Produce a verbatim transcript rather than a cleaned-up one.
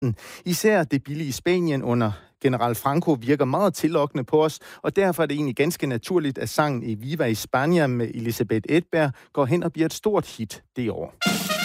Især det billige Spanien under general Franco virker meget tillokkende på os, og derfor er det egentlig ganske naturligt, at sangen Viva España med Elisabeth Edberg går hen og bliver et stort hit det år.